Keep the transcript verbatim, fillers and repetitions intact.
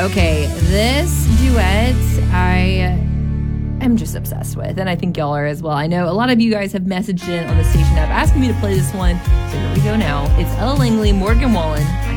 Okay, this duet I am just obsessed with, and I think y'all are as well. I know a lot of you guys have messaged in on the station app asking me to play this one, so here we go now. It's Ella Langley, Morgan Wallen.